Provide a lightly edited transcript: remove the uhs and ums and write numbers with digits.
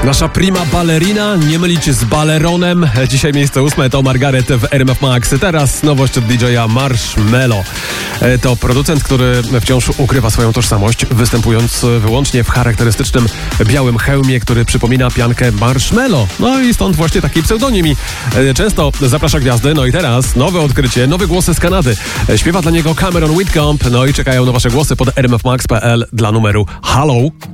Nasza prima ballerina, nie mylić z baleronem. Dzisiaj miejsce 8 to Margaret w RMF Max. Teraz nowość od DJ-a Marshmello. To producent, który wciąż ukrywa swoją tożsamość, występując wyłącznie w charakterystycznym białym hełmie, który przypomina piankę Marshmello. No i stąd właśnie taki pseudonim. I często zaprasza gwiazdy. No i teraz nowe odkrycie, nowe głosy z Kanady. Śpiewa dla niego Cameron Whitcomb. No i czekają na wasze głosy pod rmfmax.pl dla numeru Hello.